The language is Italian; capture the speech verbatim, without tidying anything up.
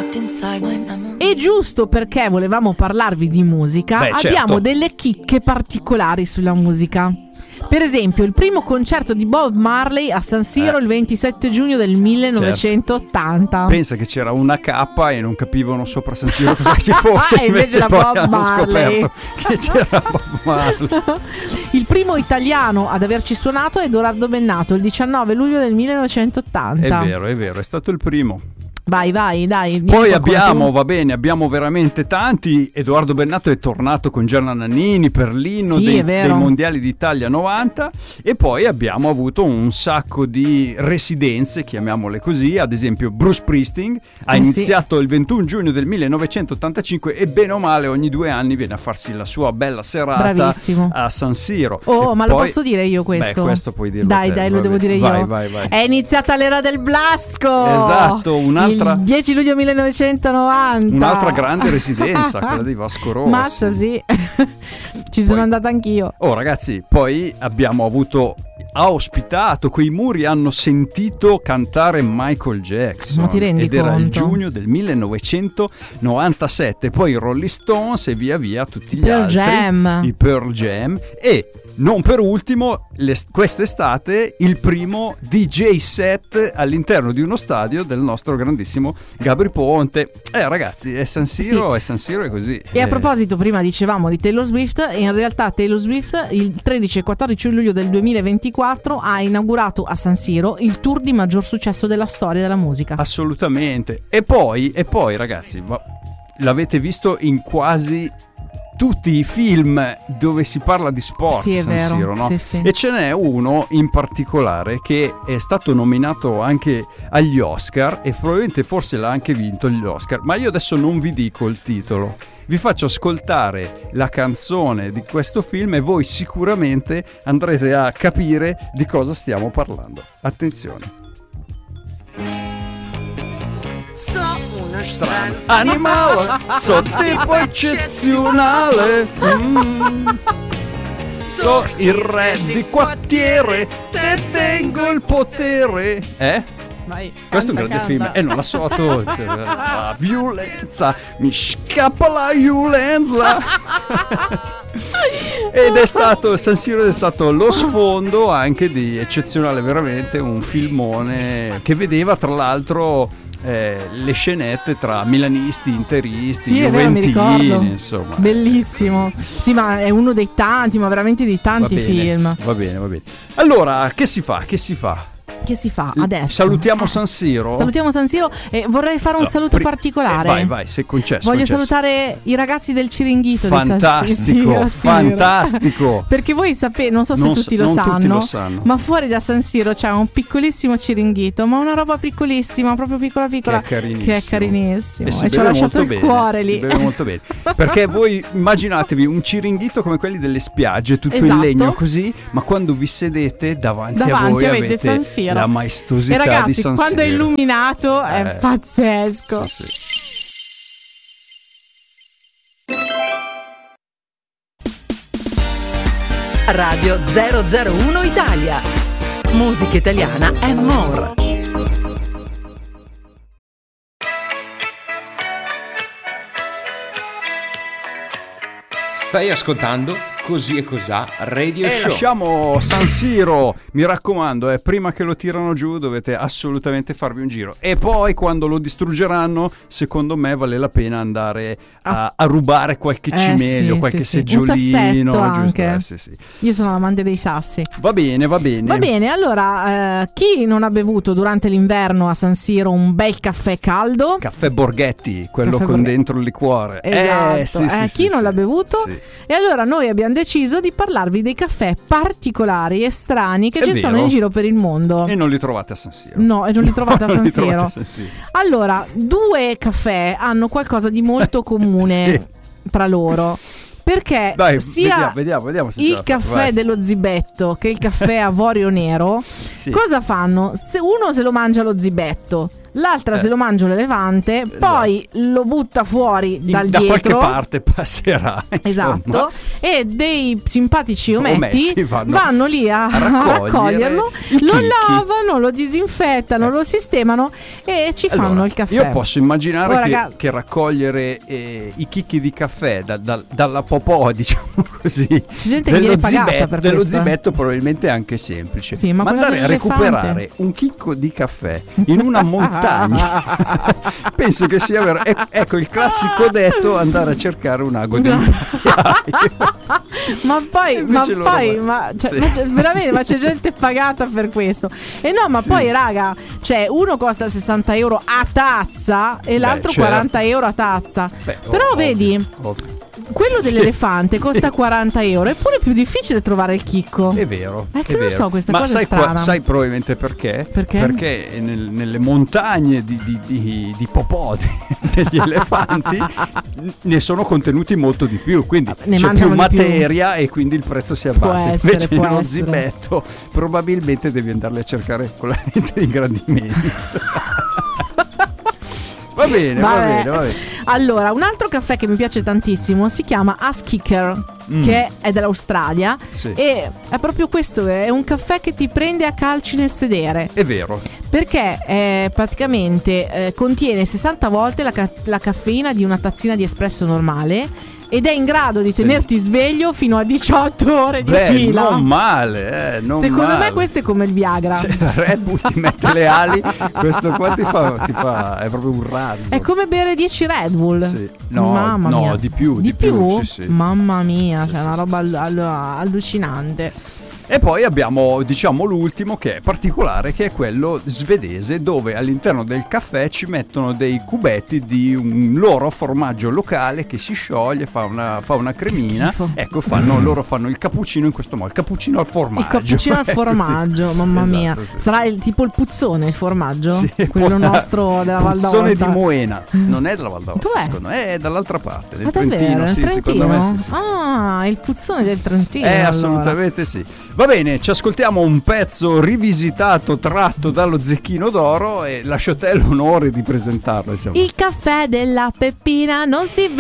E giusto perché volevamo parlarvi di musica, Beh, certo. abbiamo delle chicche particolari sulla musica. Per esempio, il primo concerto di Bob Marley a San Siro Eh. il ventisette giugno del millenovecentottanta. Pensa che c'era una K e non capivano sopra San Siro cosa ci fosse. Ah, invece era poi Bob hanno Marley. scoperto che c'era Bob Marley. Il primo italiano ad averci suonato è Edoardo Bennato il diciannove luglio del millenovecentottanta. È vero, è vero, è stato il primo. Vai, vai, dai. dimmi Poi qualcuno abbiamo, tu. va bene, abbiamo veramente tanti. Edoardo Bennato è tornato con Gianna Nannini per l'inno Sì, dei, è vero. dei mondiali d'Italia novanta. E poi abbiamo avuto un sacco di residenze, chiamiamole così. Ad esempio Bruce Springsteen ha Eh, iniziato il ventuno giugno del millenovecentottantacinque e bene o male ogni due anni viene a farsi la sua bella serata Bravissimo. a San Siro. Oh, E ma poi- lo posso dire io questo? Beh, questo puoi dirlo Dai, te, dai, va lo devo bene. dire Vai, io. vai, vai. È iniziata l'era del Blasco. Esatto, un'altra- Il dieci luglio millenovecentonovanta. Un'altra grande residenza, quella di Vasco Rossi. Mazza, sì. Ci sono Poi- andata anch'io. Oh ragazzi, poi abbiamo avuto, ha ospitato, quei muri hanno sentito cantare Michael Jackson. Ma ti rendi ed era il conto? giugno del millenovecentonovantasette. Poi i Rolling Stones e via via tutti gli Pearl altri. Jam. I Pearl Jam. E non per ultimo, le- quest'estate il primo D J set all'interno di uno stadio del nostro grandissimo Gabri Ponte. Eh ragazzi, è San Siro, Sì. è San Siro, è così. E a Eh, proposito, prima dicevamo di Taylor Swift, e in realtà Taylor Swift il tredici e quattordici luglio del duemilaventiquattro ha inaugurato a San Siro il tour di maggior successo della storia della musica. Assolutamente. E poi, e poi ragazzi, ma l'avete visto in quasi tutti i film dove si parla di sport. Sì, è San vero. Siro, no? Sì, sì. E ce n'è uno in particolare che è stato nominato anche agli Oscar e probabilmente forse l'ha anche vinto gli Oscar, ma io adesso non vi dico il titolo. Vi faccio ascoltare la canzone di questo film e voi sicuramente andrete a capire di cosa stiamo parlando. Attenzione. So una strana Animale, so tipo eccezionale. Mm. So il re di quartiere, te tengo il potere. Eh? Vai, Questo è un canta, grande film canta. e non la so tutta. La violenza, mi scappa la violenza. Ed è stato, San Siro è stato lo sfondo anche di Eccezionale, veramente un filmone che vedeva tra l'altro eh, le scenette tra milanisti, interisti, Sì, è vero, mi juventini, ricordo. insomma. Bellissimo. Sì, ma è uno dei tanti, ma veramente di tanti Va bene, film. Va bene, va bene. Allora, che si fa? Che si fa? Che si fa adesso? Salutiamo Eh, San Siro. Salutiamo San Siro e vorrei fare un Allora, saluto pri- particolare. eh, vai, vai, se concesso. Voglio concesso. salutare i ragazzi del Ciringhito di San Fantastico, Siro, Siro. fantastico. Perché voi sapete, non so se Non tutti, so- lo, non sanno, tutti lo sanno. ma fuori da San Siro c'è un piccolissimo Ciringhito, ma una roba piccolissima, proprio piccola piccola, Che è carinissimo. che è carinissimo. E E, si ci ho beve lasciato molto il bene, cuore si lì. beve molto bene. Perché voi immaginatevi un ciringhito come quelli delle spiagge, tutto in Esatto. legno così, ma quando vi sedete davanti, a Davanti voi avete avete San Siro. la E maestosità ragazzi, di San quando è Siro. illuminato è Eh, pazzesco. sì, sì. Radio zero zero uno Italia. Musica italiana and more. Stai ascoltando Così e Cosà Radio E Show. lasciamo San Siro, mi raccomando, eh, prima che lo tirano giù dovete assolutamente farvi un giro. E poi quando lo distruggeranno, secondo me vale la pena andare a, a rubare qualche Eh, cimelio, sì, qualche sì, sì. Un seggiolino. sassetto Giusto? anche. Eh, sì, sì. Io sono l'amante dei sassi. Va bene, va bene. Va bene, allora, eh, chi non ha bevuto durante l'inverno a San Siro un bel caffè caldo? Caffè Borghetti, quello Caffè con Borghetti. dentro il liquore. Esatto. Eh, sì, Eh, sì, chi sì, non sì. l'ha bevuto? Sì. E allora noi abbiamo deciso di parlarvi dei caffè particolari e strani che È ci vero. sono in giro per il mondo. E non li trovate a San Siro. No, e non li trovate a Non San li trovate Siro. a San Siro. Allora, due caffè hanno qualcosa di molto comune tra loro. Perché Dai, sia vediamo, vediamo, vediamo se ce il la fa. caffè Vai. dello zibetto che il caffè avorio nero Sì. cosa fanno? Se uno se lo mangia lo zibetto, l'altra Eh. se lo mangia l'elefante, poi lo butta fuori In- dal da dietro. qualche parte passerà. insomma. Esatto, e dei simpatici ometti, Ometti vanno vanno, lì a, a a raccogliere raccoglierlo, i lo chicchi. lavano, lo disinfettano, Eh. lo sistemano e ci fanno Allora, il caffè. Io posso immaginare Oh, che, raga- che raccogliere eh, i chicchi di caffè da- da- dalla popò, diciamo così, C'è gente che dello, viene pagata zibetto, per dello questo, eh. zibetto probabilmente è anche semplice. Sì, ma quella andare a dell'elefante? recuperare un chicco di caffè in una montagna penso che sia vero. E- ecco il classico detto: andare a cercare un ago di un ma poi, E ma invece loro poi, vanno. ma, cioè, Sì. ma c'è- veramente, ma c'è gente pagata per questo. E no, ma Sì. poi, raga, cioè, uno costa sessanta euro a tazza e l'altro certo. quaranta euro a tazza. Beh, Però ovvio, vedi, ovvio. quello dell'elefante costa Sì. quaranta euro, eppure è più difficile trovare il chicco. È vero, Eh, è che non vero. so, questa Ma cosa sai, è strana. sai probabilmente perché? Perché? Perché nel- nelle montagne di, di, di, di popò de- degli elefanti n- ne sono contenuti molto di più, quindi Ne c'è più mangiano di più. materia e quindi il prezzo si abbassa. Può essere, Invece può nello essere. zibetto probabilmente devi andarli a cercare con la lente di ingrandimento. Va bene, va Vabbè. bene, va bene. Allora, un altro caffè che mi piace tantissimo si chiama Ass Kicker, Mm. che è dell'Australia. Sì. E è proprio questo, è un caffè che ti prende a calci nel sedere. È vero. Perché eh, praticamente eh, contiene sessanta volte la, ca- la caffeina di una tazzina di espresso normale ed è in grado di tenerti sveglio fino a diciotto ore di Beh, fila. non male, eh, non Secondo male. me questo è come il Viagra. Se la Red Bull ti mette le ali, questo qua ti fa, ti fa è proprio un razzo. È come bere dieci Red Bull. Sì. No, Mamma no, mia. di più, Di, di più, più? sì, sì. Mamma mia, Sì, c'è sì, una sì, roba sì, all- all- allucinante. E poi abbiamo, diciamo, l'ultimo che è particolare, che è quello svedese, dove all'interno del caffè ci mettono dei cubetti di un loro formaggio locale che si scioglie, fa una, fa una cremina. schifo. Ecco, fanno, loro fanno il cappuccino in questo modo, il cappuccino al formaggio. Il cappuccino al È così. formaggio, mamma Esatto, mia. sì, Sarà sì. il, tipo il puzzone, il formaggio? Sì, Quello può- nostro della Val Puzzone d'Aosta. di Moena, non è della Val d'Aosta, Dov'è? secondo me è dall'altra parte, del Ma davvero? Trentino, Nel sì, Trentino? secondo me sì, sì, sì. Ah, il puzzone del Trentino. Eh, allora. assolutamente sì. Va bene, ci ascoltiamo un pezzo rivisitato, tratto dallo Zecchino d'Oro e lascio a te l'onore di presentarlo. Insomma. Il caffè della Peppina non si